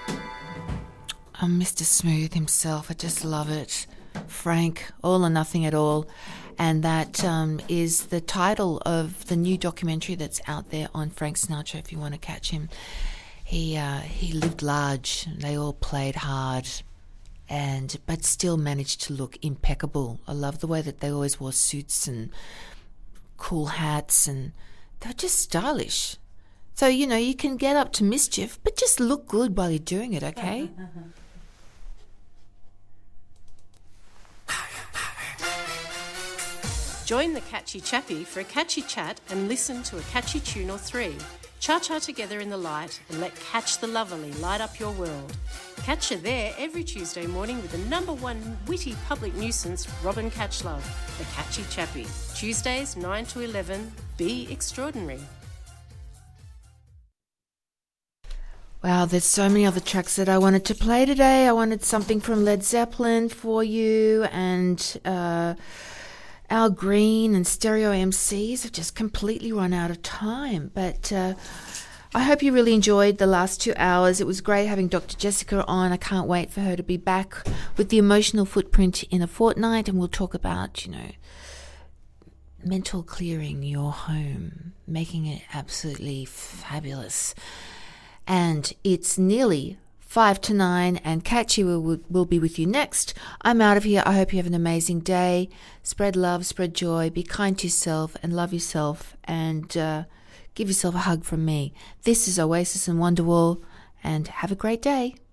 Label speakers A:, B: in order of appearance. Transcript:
A: Mr. Smooth himself, I just love it. Frank, All or Nothing at All. And that is the title of the new documentary that's out there on Frank Sinatra, if you want to catch him. He lived large, they all played hard, but still managed to look impeccable. I love the way that they always wore suits and cool hats, and they're just stylish. So, you can get up to mischief, but just look good while you're doing it, okay?
B: Join the Catchy Chappie for a catchy chat and listen to a catchy tune or three. Cha-cha together in the light and let Catch the Lovely light up your world. Catch her there every Tuesday morning with the number one witty public nuisance, Robin Catchlove, the Catchy Chappie. Tuesdays 9 to 11, be extraordinary.
A: Wow, there's so many other tracks that I wanted to play today. I wanted something from Led Zeppelin for you, and Al Green and Stereo MCs have just completely run out of time. But I hope you really enjoyed the last 2 hours. It was great having Dr. Jessica on. I can't wait for her to be back with The Emotional Footprint in a fortnight, and we'll talk about, mental clearing your home, making it absolutely fabulous. And it's nearly 5 to 9, and Catchy will be with you next. I'm out of here. I hope you have an amazing day. Spread love, spread joy, be kind to yourself and love yourself, and give yourself a hug from me. This is Oasis and Wonderwall, and have a great day.